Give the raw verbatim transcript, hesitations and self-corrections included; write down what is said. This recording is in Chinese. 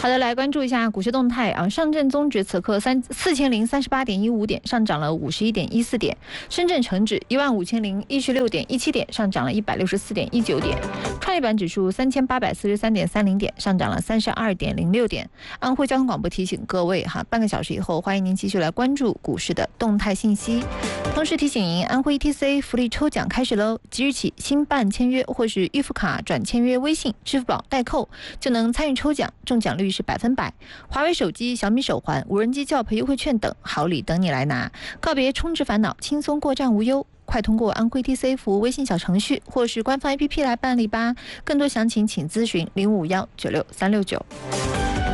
好的，来关注一下股市动态啊。上证综指此刻三四千零三十八点一五点，上涨了五十一点一四点；深圳成指一万五千零一十六点一七点，上涨了一百六十四点一九点；创业板指数三千八百四十三点三零点，上涨了三十二点零六点。安徽交通广播提醒各位哈，半个小时以后，欢迎您继续来关注股市的动态信息。同时提醒您，安徽 E T C 福利抽奖开始喽！即日起，新办签约或是预付卡转签约微信、支付宝代扣，就能参与抽奖，中奖率是百分百。华为手机、小米手环、无人机教培优惠券等好礼等你来拿，告别充值烦恼，轻松过账无忧。快通过安徽 E T C 服务微信小程序或是官方 A P P 来办理吧。更多详情请咨询零五幺九六三六九。